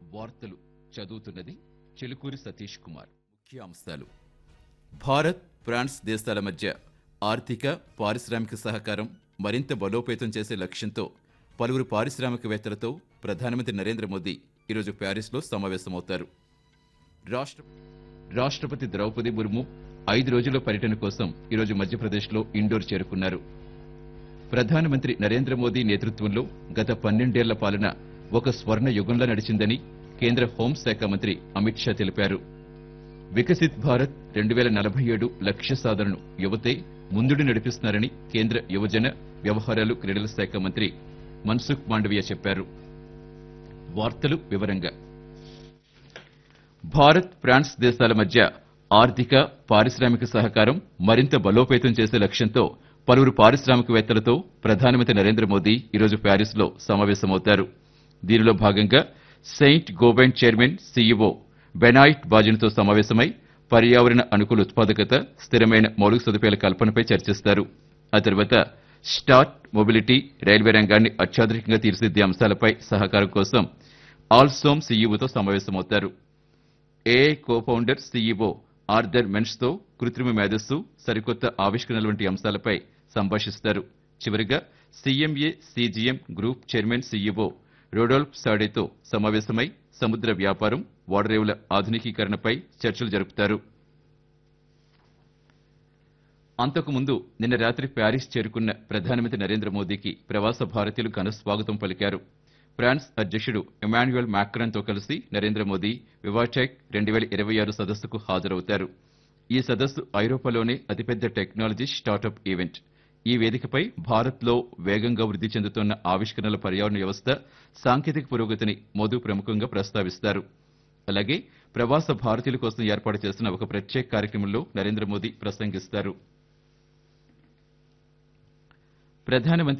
వార్తలు చదువుతున్నది చిలుకూరి సతీష్ కుమార్. ముఖ్యాంశాలు. భారత్, ఫ్రాన్స్ దేశాల మధ్య ఆర్థిక, పారిశ్రామిక సహకారం మరింత బలోపేతం చేసే లక్ష్యంతో పలువురు పారిశ్రామికవేత్తలతో ప్రధానమంత్రి నరేంద్ర మోదీ ఈరోజు ప్యారిస్లో సమావేశమవుతారు. రాష్ట్రపతి ద్రౌపది ముర్ము 5 రోజుల పర్యటన కోసం ఈరోజు మధ్యప్రదేశ్లో ఇండోర్ చేరుకున్నారు. ప్రధానమంత్రి నరేంద్ర మోదీ నేతృత్వంలో గత 12 ఏళ్ల పాలన ఒక స్వర్ణ యుగంలా నడిచిందని కేంద్ర హోంశాఖ మంత్రి అమిత్ షా తెలిపారు. వికసిత్ భారత్ 2047 లక్ష్య సాధనను యువతే ముందుడు నడిపిస్తున్నారని కేంద్ర యువజన వ్యవహారాలు, క్రీడల శాఖ మంత్రి మన్సుఖ్ మాండవీయ చెప్పారు. వార్తలు వివరంగా. భారత్, ఫ్రాన్స్ దేశాల మధ్య ఆర్థిక, పారిశ్రామిక సహకారం మరింత బలోపేతం చేసే లక్ష్యంతో పలువురు పారిశ్రామికవేత్తలతో ప్రధానమంత్రి నరేంద్ర మోదీ ఈరోజు ప్యారిస్లో సమావేశమవుతారు. దీనిలో భాగంగా Saint Gobain chairman, CEO Benoit బాజిన్తో సమావేశమై పర్యావరణ అనుకూల ఉత్పాదకత, స్థిరమైన మౌలిక సదుపాయాల కల్పనపై చర్చిస్తారు. ఆ తర్వాత స్టార్ట్ మొబిలిటీ, రైల్వే రంగాన్ని అత్యాధునికంగా తీర్చిదిద్దే అంశాలపై సహకారం కోసం ఆల్సోమ్ సీఈఓతో సమావేశమవుతారు. AI co founder, CEO Arthur మెన్స్తో కృత్రిమ మేధస్సు, సరికొత్త ఆవిష్కరణల వంటి అంశాలపై సంభాషిస్తారు. చివరిగా సీఎంఏ CGM group chairman, CEO Rodolph సాడేతో సమావేశమై సముద్ర వ్యాపారం, ఓడరేవుల ఆధునికీకరణపై చర్చలు జరుపుతారు. అంతకుముందు నిన్న రాత్రి ప్యారిస్ చేరుకున్న ప్రధానమంత్రి నరేంద్ర మోదీకి ప్రవాస భారతీయులు ఘన స్వాగతం పలికారు. ఫ్రాన్స్ అధ్యక్షుడు ఎమాన్యుయల్ మాక్రాన్తో కలిసి నరేంద్ర మోదీ వివాటెక్ 2026 సదస్సుకు హాజరవుతారు. ఈ సదస్సు ఐరోపాలోనే అతిపెద్ద టెక్నాలజీ స్టార్టప్ ఈవెంట్. ఈ వేదికపై భారత్లో వేగంగా వృద్ధి చెందుతున్న ఆవిష్కరణల పర్యావరణ వ్యవస్థ, సాంకేతిక పురోగతిని మోదీ ప్రముఖంగా ప్రస్తావిస్తారు. అలాగే ప్రవాస భారతీయుల కోసం ఏర్పాటు చేసిన ఒక ప్రత్యేక కార్యక్రమంలో నరేంద్ర మోదీ ప్రసంగిస్తారు. ప్రధానమంత్రి